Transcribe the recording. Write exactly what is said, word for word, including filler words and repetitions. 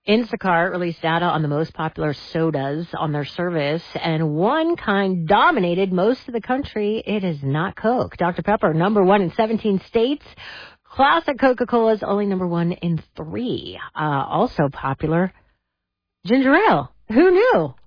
Instacart released data on the most popular sodas on their service, and one kind dominated most of the country. It is not Coke. Doctor Pepper, number one in seventeen states. Classic Coca-Cola is only number one in three. Uh, also popular, ginger ale. Who knew?